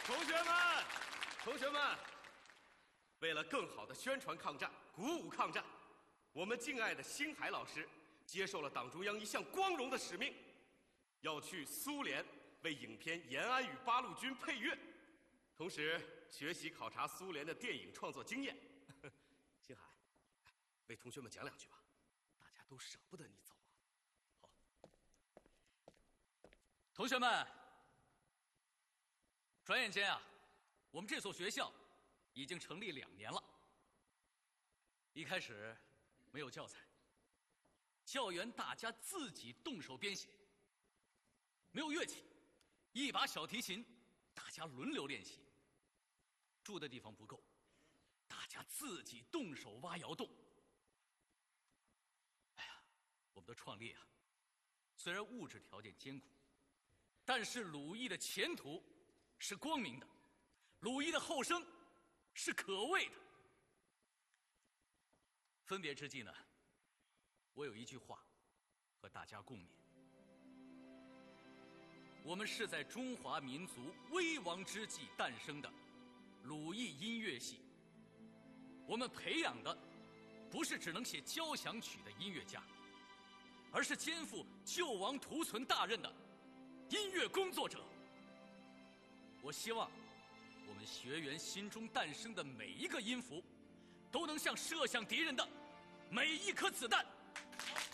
同学们，为了更好的宣传抗战、鼓舞抗战，我们敬爱的星海老师接受了党中央一项光荣的使命，要去苏联为影片《延安与八路军》配乐，同时学习考察苏联的电影创作经验。星海，为同学们讲两句吧，大家都舍不得你走啊。好， 同学们，转眼间啊，我们这所学校已经成立2年了。一开始没有教材，教员大家自己动手编写；没有乐器，一把小提琴，大家轮流练习；住的地方不够，大家自己动手挖窑洞。哎呀，我们的创立啊，虽然物质条件艰苦，但是鲁艺的前途是光明的，鲁艺的后生是可畏的。分别之际呢，我有一句话和大家共勉：我们是在中华民族危亡之际诞生的鲁艺音乐系，我们培养的不是只能写交响曲的音乐家，而是肩负救亡图存大任的音乐工作者。我希望我们学员心中诞生的每一个音符，都能像射向敌人的每一颗子弹